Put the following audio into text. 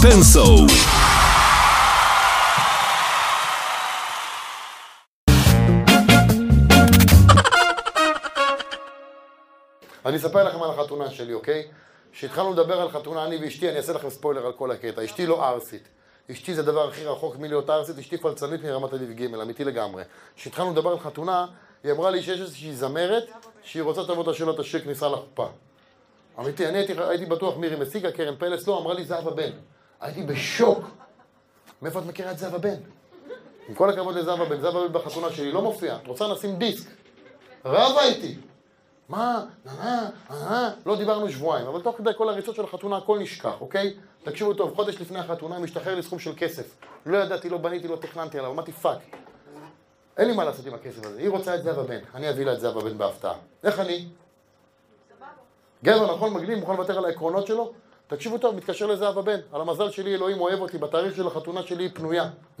פנסו. אני אספר לכם על החתונה שלי, אוקיי? כשהתחלנו לדבר על חתונה, אני ואשתי, אני אעשה לכם ספוילר על כל הקטע. אשתי לא ארסית. אשתי זה הדבר הכי רחוק מלהיות ארסית, אשתי פלצנית מרמת אביב ג', אמיתי לגמרי. כשהתחלנו לדבר על חתונה, היא אמרה לי שיש איזושהי זמרת שהיא רוצה תבוא את השאלות השיר כניסה לחופה. אמיתי, אני הייתי בטוח מירי מסיגה, קרן פלס, לא, אמרה לי זהבה בן. הייתי בשוק. מאיפה את מכירה את זהבה בן? עם כל הכבוד לזהבה בן, זהבה בן בחתונה שלי לא מופיע. את רוצה נשים דיסק. רבה איתי. מה? לא דיברנו שבועיים, אבל תוך כדי כל הריצות של החתונה הכל נשכח, אוקיי? תקשיבו טוב, חודש לפני החתונה משתחרר לי סכום של כסף. לא ידעתי, לא בניתי, לא תכננתי עליו, אמרתי פאק. אין לי מה לעשות עם הכסף הזה, היא רוצה את זהבה בן, אני אביא לה את זהבה בן בהפתעה. איך אני? גבר נכון מגניב, מוכן לוותר על העקרונות שלו? תקשיבו טוב, מתקשר לזהבה בן, על המזל שלי אלוהים אוהב אותי, בתאריך של החתונה שלי היא פנויה.